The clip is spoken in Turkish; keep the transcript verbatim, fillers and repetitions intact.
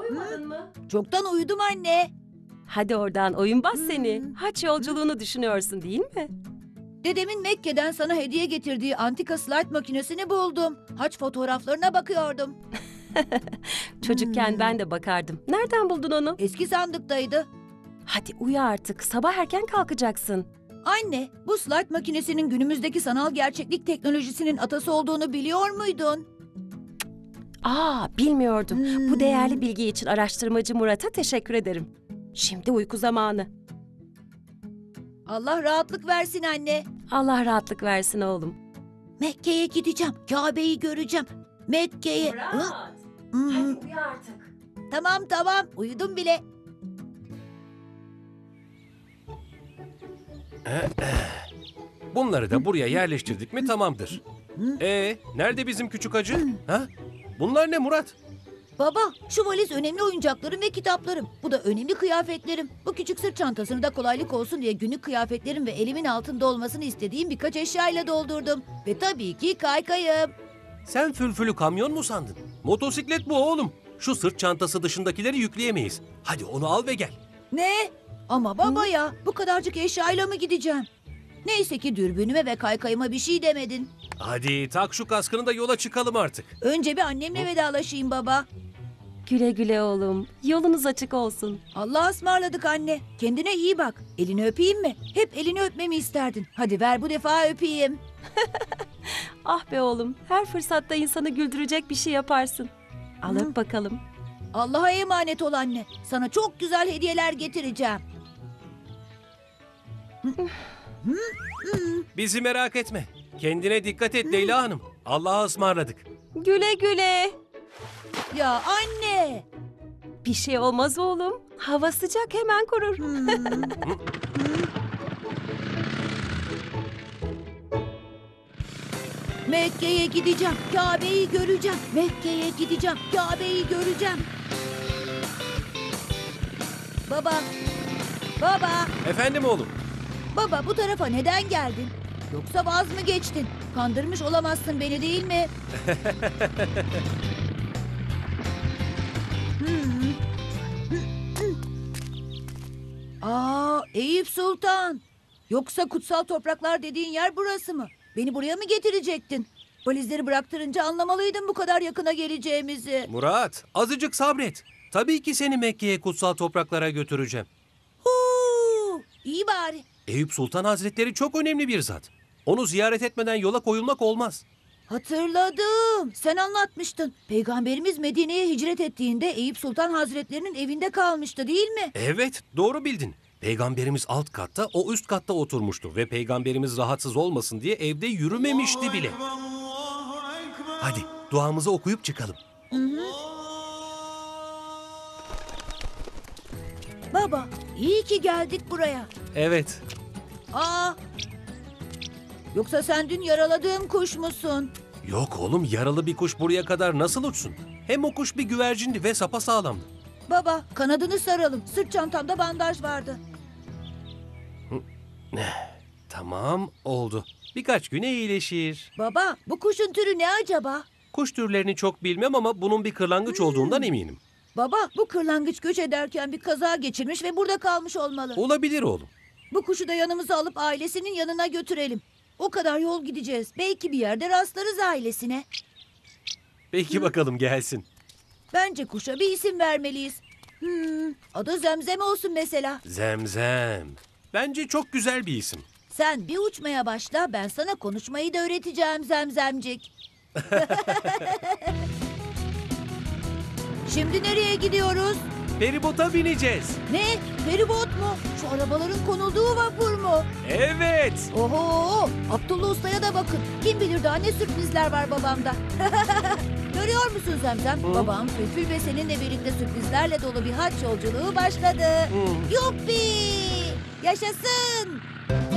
Uyumadın mı? Çoktan uyudum anne. Hadi oradan oyunbaz Hmm. seni. Haç yolculuğunu düşünüyorsun değil mi? Dedemin Mekke'den sana hediye getirdiği antika slide makinesini buldum. Haç fotoğraflarına bakıyordum. Çocukken Hmm. ben de bakardım. Nereden buldun onu? Eski sandıktaydı. Hadi uyu artık. Sabah erken kalkacaksın. Anne, bu slide makinesinin günümüzdeki sanal gerçeklik teknolojisinin atası olduğunu biliyor muydun? Aa, bilmiyordum. Hmm. Bu değerli bilgi için araştırmacı Murat'a teşekkür ederim. Şimdi uyku zamanı. Allah rahatlık versin anne. Allah rahatlık versin oğlum. Mekke'ye gideceğim. Kabe'yi göreceğim. Mekke'ye. Hı? Hı. uyu artık. Tamam tamam. Uyudum bile. Bunları da buraya yerleştirdik mi tamamdır. Ee, nerede bizim küçük hacı? Ha? Bunlar ne Murat? Baba, şu valiz önemli oyuncaklarım ve kitaplarım. Bu da önemli kıyafetlerim. Bu küçük sırt çantasını da kolaylık olsun diye günlük kıyafetlerim ve elimin altında olmasını istediğim birkaç eşyayla doldurdum. Ve tabii ki kaykayım. Sen fülfülü kamyon mu sandın? Motosiklet bu oğlum. Şu sırt çantası dışındakileri yükleyemeyiz. Hadi onu al ve gel. Ne? Ama baba ya, bu kadarcık eşyayla mı gideceğim? Neyse ki dürbünüme ve kaykayıma bir şey demedin. Hadi tak şu kaskını da yola çıkalım artık. Önce bir annemle vedalaşayım baba. Güle güle oğlum. Yolunuz açık olsun. Allah'a ısmarladık anne. Kendine iyi bak. Elini öpeyim mi? Hep elini öpmemi isterdin. Hadi ver bu defa öpeyim. Ah be oğlum. Her fırsatta insanı güldürecek bir şey yaparsın. Al Hı. öp bakalım. Allah'a emanet ol anne. Sana çok güzel hediyeler getireceğim. Bizi merak etme. Kendine dikkat et Leyla Hanım. Allah'a ısmarladık. Güle güle. Ya anne. Bir şey olmaz oğlum. Hava sıcak, hemen kurur. Hmm. Mekke'ye gideceğim. Kabe'yi göreceğim. Mekke'ye gideceğim. Kabe'yi göreceğim. Baba. Baba. Efendim oğlum. Baba bu tarafa neden geldin? Yoksa vaz mı geçtin? Kandırmış olamazsın beni değil mi? Hmm. Aa, Eyüp Sultan. Yoksa kutsal topraklar dediğin yer burası mı? Beni buraya mı getirecektin? Valizleri bıraktırınca anlamalıydım bu kadar yakına geleceğimizi. Murat, azıcık sabret. Tabii ki seni Mekke'ye kutsal topraklara götüreceğim. Huu, iyi bari. Eyüp Sultan Hazretleri çok önemli bir zat. Onu ziyaret etmeden yola koyulmak olmaz. Hatırladım. Sen anlatmıştın. Peygamberimiz Medine'ye hicret ettiğinde Eyüp Sultan Hazretlerinin evinde kalmıştı değil mi? Evet, doğru bildin. Peygamberimiz alt katta, o üst katta oturmuştu ve peygamberimiz rahatsız olmasın diye evde yürümemişti bile. Hadi duamızı okuyup çıkalım. Baba, iyi ki geldik buraya. Evet. Aa! Yoksa sen dün yaraladığım kuş musun? Yok oğlum, yaralı bir kuş buraya kadar nasıl uçsun? Hem o kuş bir güvercindi ve sapasağlamdı. Baba, kanadını saralım. Sırt çantamda bandaj vardı. Tamam, oldu. Birkaç güne iyileşir. Baba, bu kuşun türü ne acaba? Kuş türlerini çok bilmem ama bunun bir kırlangıç olduğundan eminim. Baba, bu kırlangıç göç ederken bir kaza geçirmiş ve burada kalmış olmalı. Olabilir oğlum. Bu kuşu da yanımıza alıp ailesinin yanına götürelim. O kadar yol gideceğiz. Belki bir yerde rastlarız ailesine. Peki bakalım gelsin. Bence kuşa bir isim vermeliyiz. Hmm, adı Zemzem olsun mesela. Zemzem. Bence çok güzel bir isim. Sen bir uçmaya başla, ben sana konuşmayı da öğreteceğim Zemzemcik. Şimdi nereye gidiyoruz? Feribota bineceğiz. Ne? Feribot mu? Şu arabaların konulduğu vapur mu? Evet. Oho! Abdullah Usta'ya da bakın. Kim bilir daha ne sürprizler var babamda. Görüyor musun Zemzem? Hı? Babam Fülfül ve seninle birlikte sürprizlerle dolu bir haç yolculuğu başladı. Hı. Yuppi! Yaşasın!